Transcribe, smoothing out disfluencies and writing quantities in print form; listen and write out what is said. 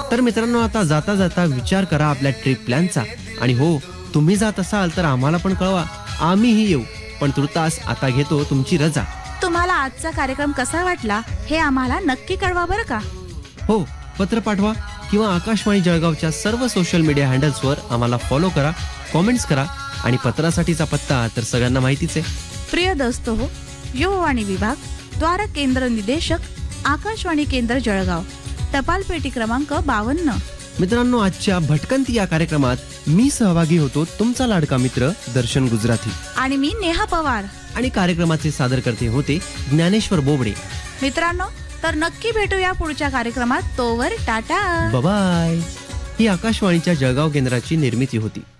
तर मित्रांनो, आता जाता जाता विचार करा आपल्या ट्रिप प्लॅनचा. आणि हो, तुम्ही जात असाल तर आम्हाला पण कळवा, आम्हीही येऊ. पण तुर्तास आता घेतो तुमची रजा. तुम्हाला आजचा कार्यक्रम कसा वाटला हे आम्हाला नक्की कळवा बरं का. हो, पत्र पाठवा किंवा आकाशवाणी जळगावच्या सर्व सोशल मीडिया हँडल्सवर आम्हाला फॉलो करा, कॉमेंट्स करा. आणि पत्रासाठीचा पत्ता तर सगळ्यांना माहितीच आहे. प्रिय दोस्तो हो, युववाणी विभाग, द्वार केंद्र निदेशक, आकाशवाणी केंद्र जळगाव, टपाल पेटी क्रमांक 52. मित्रांनो, आजच्या भटकंती या कार्यक्रमात मी सहभागी होतो, तुमचा लाडका मित्र दर्शन गुजराती. आणि मी नेहा पवार. आणि कार्यक्रमाचे सादरकर्ते होते ज्ञानेश्वर बोबडे. मित्रांनो, तर नक्की भेटूया पुढच्या कार्यक्रमात. तोवर टाटा, बाय. ही आकाशवाणीच्या जळगाव केंद्राची निर्मिती होती.